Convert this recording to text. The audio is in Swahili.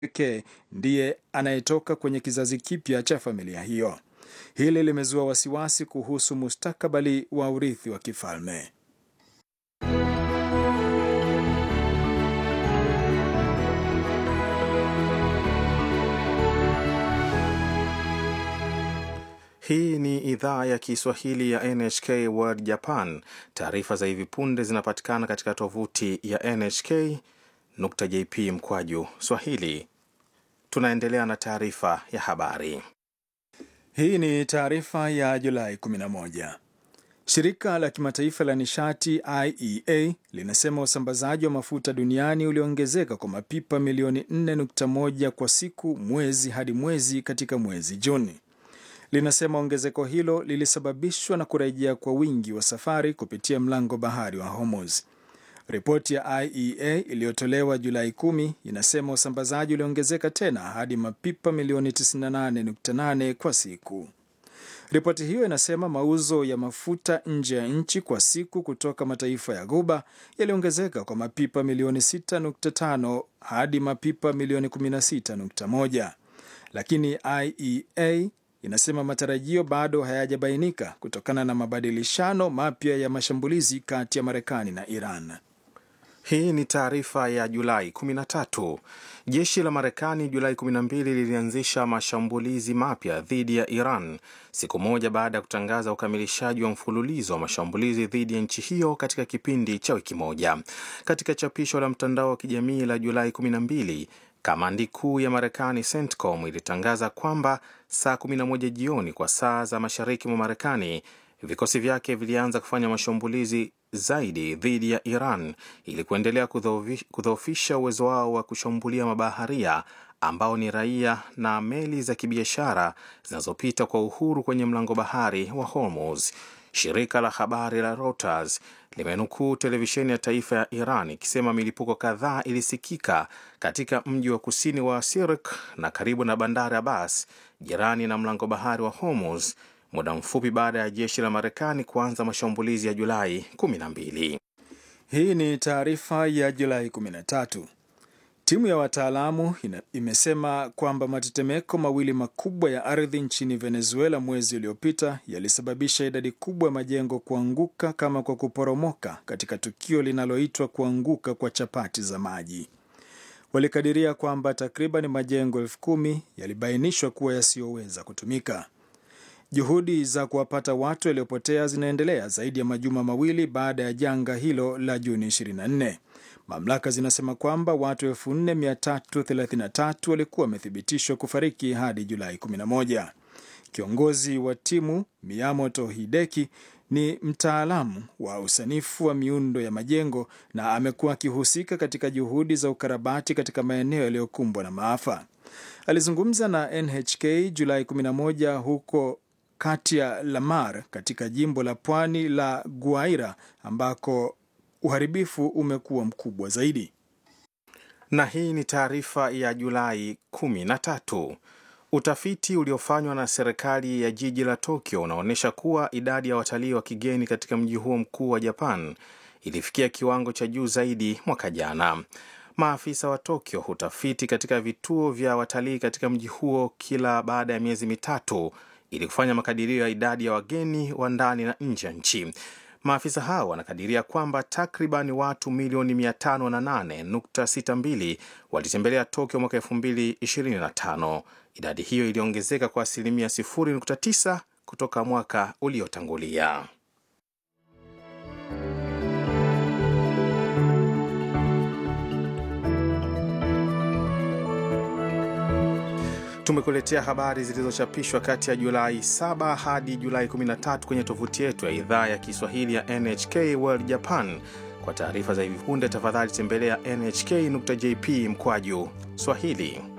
pekee ndiye anayetoka kwenye kizazi kipya cha familia hiyo. Hili limezua wasiwasi kuhusu mustakabali wa urithi wa kifalme. Hii ni idhaa ya Kiswahili ya NHK World Japan. Taarifa za hivi punde zinapatikana katika tovuti ya nhk.jp/Swahili. Tunaendelea na taarifa ya habari. Hii ni taarifa ya Julai 11. Shirika la kimataifa la nishati IEA linasema usambazaji wa mafuta duniani uliongezeka kwa mapipa milioni 4.1 kwa siku mwezi hadi mwezi katika mwezi Juni. Linasema ongezeko hilo lilisababishwa na kurejea kwa wingi wa safari kupitia mlango bahari wa Hormuz. Ripoti ya IEA iliyotolewa Julai 10 inasema usambazaji uliongezeka tena hadi mapipa milioni 98.8 kwa siku. Ripoti hiyo inasema mauzo ya mafuta nje ya nchi kwa siku kutoka mataifa ya Ghuba yaliongezeka kwa mapipa milioni 6.5 hadi mapipa milioni 16.1. Lakini IEA inasema matarajio bado hayajabainika kutokana na mabadilishano mapya ya mashambulizi kati ya Marekani na Iran. Hii ni taarifa ya Julai 13. Jeshi la Marekani Julai 12 lilianzisha mashambulizi mapya dhidi ya Iran, siku moja baada ya kutangaza ukamilishaji wa mfululizo wa mashambulizi dhidi ya nchi hiyo katika kipindi cha wiki moja. Katika chapisho la mtandao wa kijamii la Julai 12, kamandi kuu ya Marekani CENTCOM ilitangaza kwamba saa 11 jioni kwa saa za mashariki mwa Marekani, vikosi vyake vilianza kufanya mashambulizi zaidi dhidi ya Iran ili kuendelea kudhoofisha uwezo wao wa kushambulia mabaharia ambao ni raia na meli za kibiashara zinazopita kwa uhuru kwenye mlango bahari wa Hormuz. Shirika la habari la Reuters limenukuu televisheni ya taifa ya Iran ikisema milipuko kadhaa ilisikika katika mji wa kusini wa Sirik na karibu na bandari Abbas, jirani na mlango bahari wa Hormuz, muda mfupi baada ya jeshi la Marekani kuanza mashambulizi ya Julai 12. Hii ni taarifa ya Julai 13. Timu ya wataalamu imesema kwamba matetemeko mawili makubwa ya ardhi nchini Venezuela mwezi uliopita yalisababisha idadi kubwa ya majengo kuanguka kama kwa kuporomoka katika tukio linaloitwa kuanguka kwa chapati za maji. Walikadiria kwamba takriban majengo 10,000 yalibainishwa kuwa yasiyoweza kutumika. Juhudi za kuwapata watu waliopotea zinaendelea zaidi ya majuma mawili baada ya janga hilo la Juni 24. Mamlaka zinasema kwamba watu 4,333 walikuwa wamethibitishwa kufariki hadi Julai 11. Kiongozi wa timu Miyamoto Hideki ni mtaalamu wa usanifu wa miundo ya majengo na amekuwa akihusika katika juhudi za ukarabati katika maeneo yaliyokumbwa na maafa. Alizungumza na NHK Julai 11 huko kati ya Lamar katika jimbo la pwani la Guaira ambako uharibifu umekuwa mkubwa zaidi. Na hii ni taarifa ya Julai 13. Utafiti uliofanywa na serikali ya jiji la Tokyo unaonyesha kuwa idadi ya watalii wa kigeni katika mji huo mkuu wa Japan ilifikia kiwango cha juu zaidi mwaka jana. Maafisa wa Tokyo hutafiti katika vituo vya watalii katika mji huo kila baada ya miezi mitatu ili kufanya makadirio ya idadi ya wageni wa ndani na nje ya nchi. Maafisa hao wanakadiria kwamba takriban watu milioni 508.62 walitembelea Tokyo mwaka 2025. Idadi hiyo iliongezeka kwa asilimia 0.9 kutoka mwaka uliotangulia. Tumekuletea habari zilizochapishwa kati ya Julai 7 hadi Julai 13 kwenye tovuti yetu ya idhaa ya Kiswahili ya NHK World Japan. Kwa taarifa za hivi punde tafadhali tembelea nhk.jp/Swahili.